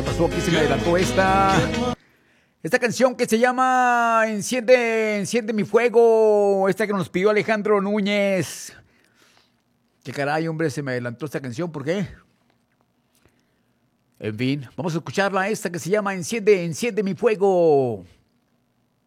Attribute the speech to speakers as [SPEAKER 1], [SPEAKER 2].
[SPEAKER 1] pasó? Aquí se me adelantó esta canción que se llama Enciende mi fuego. Esta que nos pidió Alejandro Núñez. Qué caray, hombre, se me adelantó esta canción. ¿Por qué? En fin, vamos a escucharla, esta que se llama Enciende mi fuego.